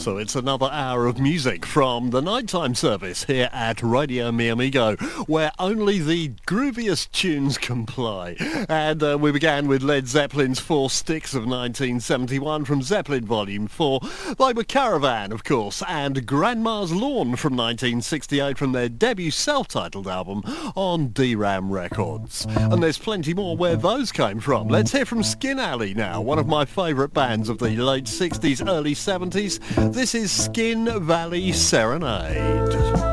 So it's another hour of music from the nighttime service here at Radio Mi Amigo, where only the grooviest tunes can play. And we began with Led Zeppelin's Four Sticks of 1971 from Zeppelin Volume 4. They were Caravan, of course, and Grandma's Lawn from 1968 from their debut self-titled album on D-Ram Records. And there's plenty more where those came from. Let's hear from Skin Alley now, one of my favourite bands of the late 60s, early 70s. This is Skin Valley Serenade.